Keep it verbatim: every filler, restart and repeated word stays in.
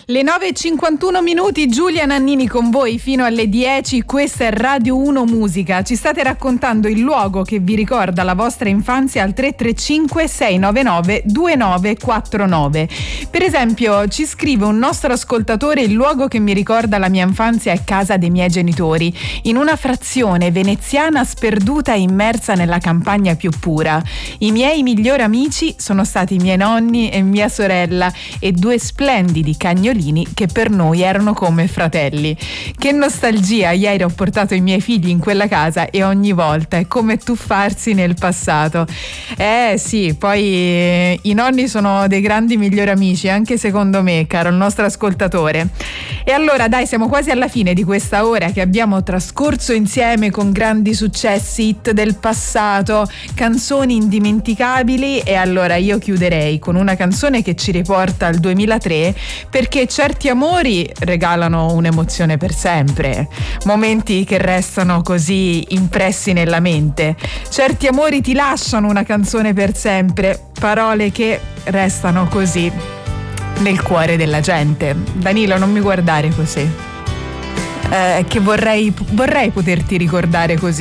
Le nove e cinquantuno minuti, Giulia Nannini con voi fino alle dieci. Questa è Radio uno Musica. Ci state raccontando il luogo che vi ricorda la vostra infanzia al tre tre cinque sei nove nove due nove quattro nove. Per esempio, ci scrive un nostro ascoltatore: il luogo che mi ricorda la mia infanzia è casa dei miei genitori, in una frazione veneziana sperduta e immersa nella campagna più pura. I miei migliori amici sono stati i miei nonni e mia sorella e due splendidi cagnolini che per noi erano come fratelli. Che nostalgia, ieri ho portato i miei figli in quella casa e ogni volta è come tuffarsi nel passato. Eh sì, poi eh, i nonni sono dei grandi migliori amici, anche secondo me, caro il nostro ascoltatore. E allora dai, siamo quasi alla fine di questa ora che abbiamo trascorso insieme con grandi successi, hit del passato, canzoni indimenticabili, e allora io chiuderei con una canzone che ci riporta al duemilatré, perché certi amori regalano un'emozione per sempre, momenti che restano così impressi nella mente. Certi amori ti lasciano una canzone per sempre, parole che restano così nel cuore della gente. Danilo, non mi guardare così, eh, che vorrei, vorrei poterti ricordare così.